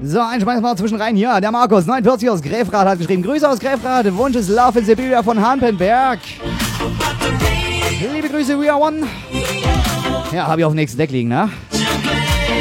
So, einen schmeißen wir mal zwischen rein hier. Der Markus, 49 aus Gräfrath, hat geschrieben. Grüße aus Gräfrath. Wunsch ist Love in Siberia von Harpenberg. Liebe Grüße, We Are One. Ja, habe ich auf dem nächsten Deck liegen, ne?